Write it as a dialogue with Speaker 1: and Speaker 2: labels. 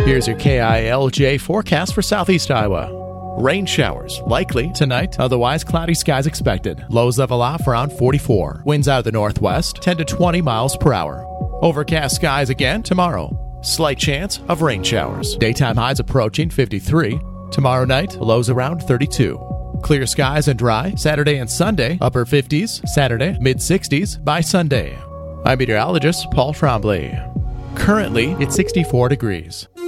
Speaker 1: Here's your KILJ forecast for southeast Iowa. Rain showers likely tonight, otherwise cloudy skies expected. Lows level off around 44. Winds out of the northwest, 10 to 20 miles per hour. Overcast skies again tomorrow. Slight chance of rain showers. Daytime highs approaching 53. Tomorrow night, lows around 32. Clear skies and dry Saturday and Sunday, upper 50s, Saturday, mid 60s by Sunday. I'm meteorologist Paul Trombley. Currently, it's 64 degrees.